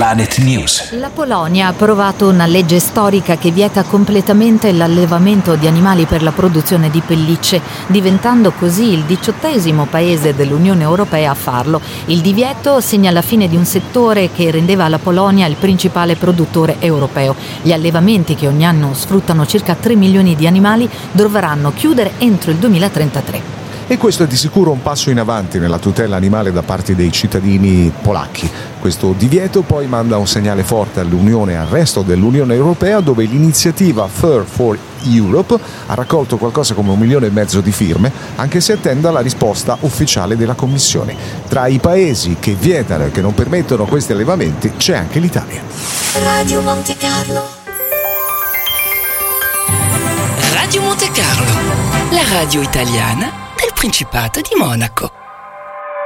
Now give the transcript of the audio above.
Planet News. La Polonia ha approvato una legge storica che vieta completamente l'allevamento di animali per la produzione di pellicce, diventando così il 18° paese dell'Unione Europea a farlo. Il divieto segna la fine di un settore che rendeva la Polonia il principale produttore europeo. Gli allevamenti, che ogni anno sfruttano circa 3 milioni di animali, dovranno chiudere entro il 2033. E questo è di sicuro un passo in avanti nella tutela animale da parte dei cittadini polacchi. Questo divieto poi manda un segnale forte all'Unione e al resto dell'Unione Europea, dove l'iniziativa Fur for Europe ha raccolto qualcosa come 1,5 milioni di firme, anche se attende la risposta ufficiale della Commissione. Tra i paesi che vietano e che non permettono questi allevamenti c'è anche l'Italia. Radio Monte Carlo. Radio Monte Carlo, la radio italiana del Principato di Monaco.